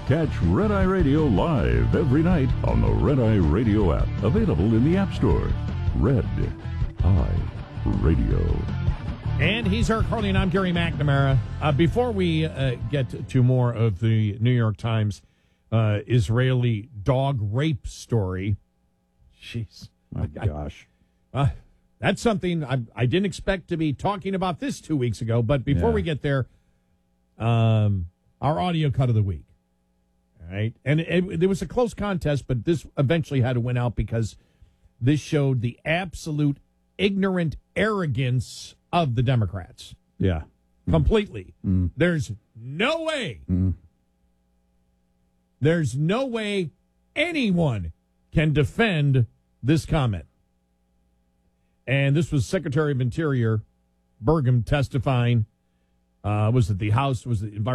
Catch Red Eye Radio live every night on the Red Eye Radio app. Available in the App Store. Red Eye Radio. And he's Eric Harley, and I'm Gary McNamara. Before we get to more of the New York Times Israeli dog rape story, jeez. My gosh. That's something I didn't expect to be talking about this 2 weeks ago. But before we get there, our audio cut of the week. All right. And there was a close contest, but this eventually had to win out because this showed the absolute ignorant arrogance of the Democrats. Yeah. Completely. There's no way. There's no way anyone can defend this comment. And this was Secretary of Interior Burgum testifying. Was it the House? Was it